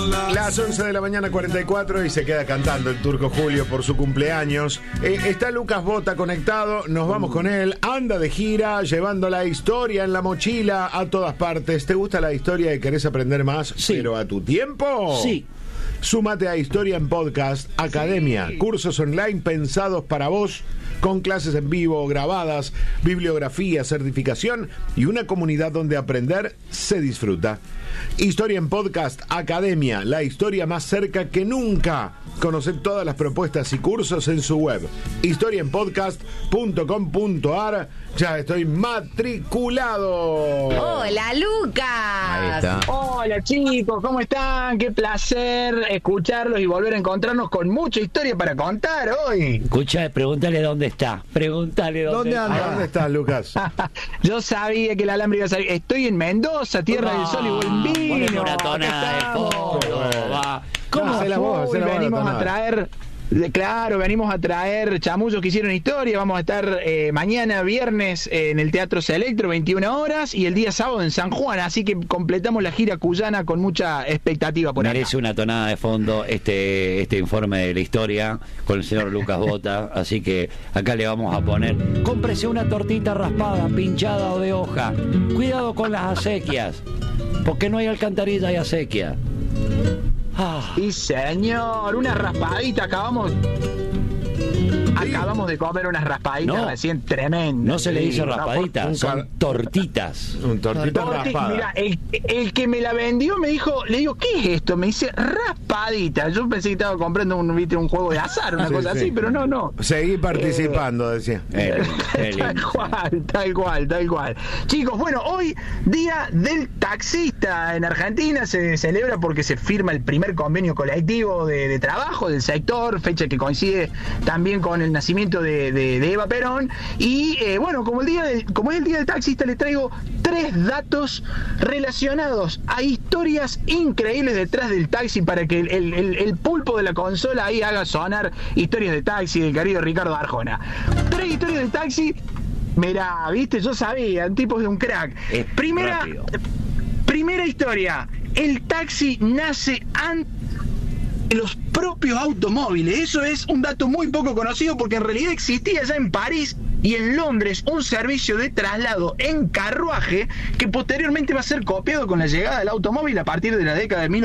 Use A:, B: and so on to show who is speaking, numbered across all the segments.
A: Las 11 de la mañana 44 y se queda cantando el Turco Julio por su cumpleaños. Está Lucas Bota conectado, nos vamos con él. Anda de gira, llevando la historia en la mochila a todas partes. ¿Te gusta la historia y querés aprender más,
B: sí,
A: pero a tu tiempo?
B: Sí.
A: Súmate a Historia en Podcast Academia, sí, cursos online pensados para vos, con clases en vivo, grabadas, bibliografía, certificación y una comunidad donde aprender se disfruta. Historia en Podcast Academia, la historia más cerca que nunca. Conoced todas las propuestas y cursos en su web, historiaenpodcast.com.ar. Ya estoy matriculado.
C: Hola, Lucas.
B: Ahí está.
D: Hola, chicos, ¿cómo están? Qué placer escucharlos y volver a encontrarnos con mucha historia para contar hoy.
B: Escucha, pregúntale dónde está. Pregúntale dónde
A: anda. ¿Dónde estás, Lucas?
D: Yo sabía que el alambre iba a salir. Estoy en Mendoza, tierra del sol y buen vino.
B: Ponle una tonada de fondo, va.
D: ¿Cómo? Venimos a traer... Claro, venimos a traer chamullos que hicieron historia. Vamos a estar mañana viernes en el Teatro Selectro, 21 horas, y el día sábado en San Juan. Así que completamos la gira cuyana con mucha expectativa por acá.
B: Merece una tonada de fondo este informe de la historia con el señor Lucas Bota. Así que acá le vamos a poner: cómprese una tortita raspada, pinchada o de hoja. Cuidado con las acequias, porque no hay alcantarilla y acequia.
D: Sí, señor, una raspadita. Acabamos de comer unas raspaditas recién tremendas.
B: No se le dice raspadita, son tortitas.
A: Un tortita raspada.
D: Mira, el que me la vendió me dijo, le digo, ¿qué es esto? Me dice raspadita. Yo pensé que estaba comprando un juego de azar, una cosa así, pero no.
A: Seguí participando, decía.
D: Tal cual. Chicos, bueno, hoy día del taxista en Argentina se celebra porque se firma el primer convenio colectivo de trabajo del sector, fecha que coincide también con el nacimiento de Eva Perón. Y bueno, como es el día del taxista, les traigo 3 datos relacionados a historias increíbles detrás del taxi para que el pulpo de la consola ahí haga sonar historias de taxi del querido Ricardo Arjona. 3 historias de taxi. Mirá, viste, yo sabía, un tipo de un crack. Primera historia. El taxi nace antes de los propios automóviles. Eso es un dato muy poco conocido porque en realidad existía ya en París y en Londres un servicio de traslado en carruaje que posteriormente va a ser copiado con la llegada del automóvil a partir de la década de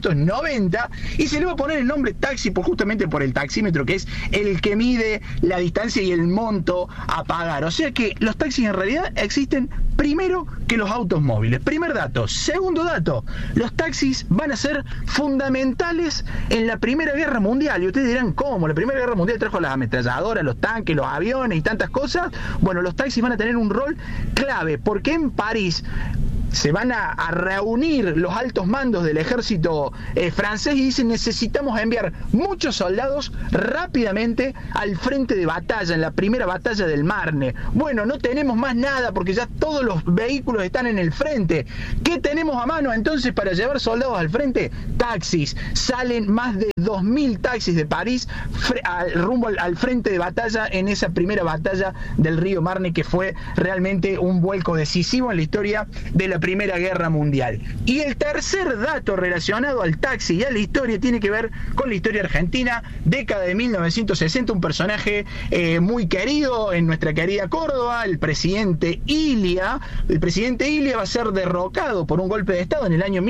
D: 1890, y se le va a poner el nombre taxi justamente por el taxímetro, que es el que mide la distancia y el monto a pagar. O sea que los taxis en realidad existen primero que los automóviles. Primer dato. Segundo dato, los taxis van a ser fundamentales en la Primera Guerra Mundial. Y ustedes dirán, ¿cómo? La Primera Guerra Mundial trajo las ametralladoras, los tanques, los aviones y tantas cosas. Bueno, los taxis van a tener un rol clave, porque en París se van a reunir los altos mandos del ejército francés y dicen: necesitamos enviar muchos soldados rápidamente al frente de batalla, en la primera batalla del Marne. Bueno, no tenemos más nada porque ya todos los vehículos están en el frente. ¿Qué tenemos a mano entonces para llevar soldados al frente? Taxis. Salen más de 2.000 taxis de París rumbo al frente de batalla en esa primera batalla del río Marne, que fue realmente un vuelco decisivo en la historia de la Primera Guerra Mundial. Y el tercer dato relacionado al taxi y a la historia tiene que ver con la historia argentina, década de 1960, un personaje muy querido en nuestra querida Córdoba, el presidente Ilia. El presidente Ilia va a ser derrocado por un golpe de Estado en el año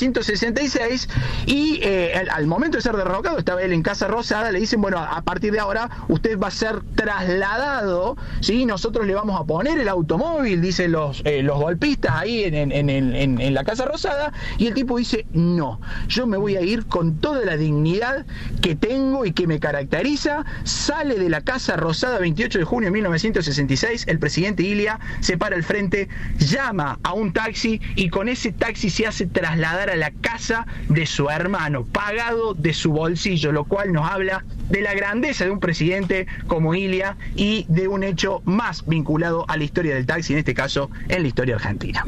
D: 1966 y al momento de ser derrocado, estaba él en Casa Rosada, le dicen: bueno, a partir de ahora usted va a ser trasladado, ¿sí? Nosotros le vamos a poner el automóvil, dicen los golpistas ahí en la Casa Rosada, y el tipo dice: no, yo me voy a ir con toda la dignidad que tengo y que me caracteriza. Sale de la Casa Rosada 28 de junio de 1966, el presidente Ilia se para al frente, llama a un taxi y con ese taxi se hace trasladar a la casa de su hermano, pagado de su bolsillo, lo cual nos habla de la grandeza de un presidente como Ilia y de un hecho más vinculado a la historia del taxi, en este caso en la historia argentina.
A: Muy bien.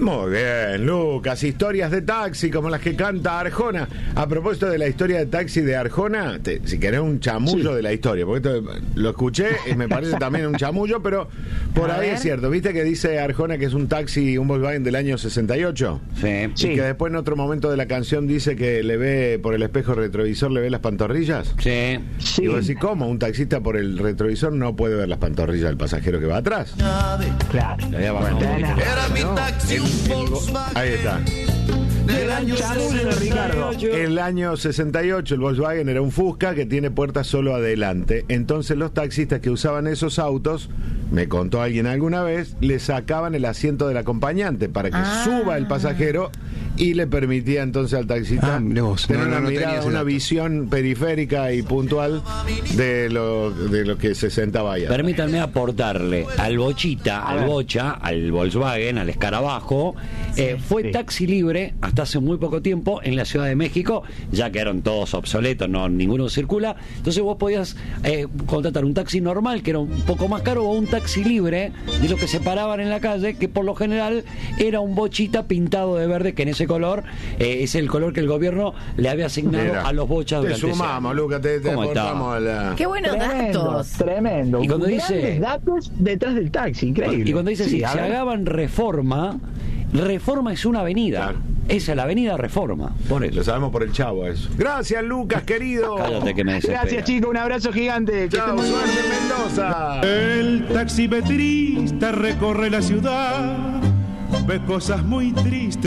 A: bien, Lucas. Historias de taxi como las que canta Arjona. A propósito de la historia de taxi de Arjona, si querés un chamullo de la historia, porque esto lo escuché y me parece también un chamullo, pero por ahí es cierto. ¿Viste que dice Arjona que es un taxi, un Volkswagen del año 68?
B: Sí.
A: Y que después en otro momento de la canción dice que le ve por el espejo retrovisor, le ve las pantorrillas.
B: Sí.
A: Y vos decís, ¿cómo? Un taxista por el retrovisor no puede ver las pantorrillas del pasajero que va atrás.
D: Claro.
E: Era mi taxi, un Volkswagen.
A: Ahí está.
E: Del año
D: Ricardo.
A: El año 68 el Volkswagen era un Fusca que tiene puertas solo adelante. Entonces los taxistas que usaban esos autos, me contó alguien alguna vez, le sacaban el asiento del acompañante para que suba el pasajero y le permitía entonces al taxista tener una mirada, una visión periférica y puntual de lo que se sentaba allá.
B: Permítanme aportarle al Bochita, al Bocha, al Volkswagen, al Escarabajo, fue taxi libre hasta hace muy poco tiempo en la Ciudad de México, ya que eran todos obsoletos, no ninguno circula. Entonces vos podías contratar un taxi normal, que era un poco más caro, o un taxi libre de lo que se paraban en la calle, que por lo general era un Bochita pintado de verde, que en ese color es el color que el gobierno le había asignado a los bochas durante
A: Te sumamos, Lucas, te aportamos a la...
C: Qué buenos datos.
D: Tremendo.
B: Y cuando dice
D: datos detrás del taxi, increíble.
B: Y cuando dice si hagaban Reforma es una avenida.
A: Claro.
B: Esa es la avenida Reforma, por eso.
A: Lo sabemos por el Chavo eso. Gracias, Lucas, querido.
B: Cállate que me desespera.
D: Gracias, chicos, un abrazo gigante.
A: Chao, suerte en Mendoza.
F: El taximetrista recorre la ciudad, ve cosas muy tristes.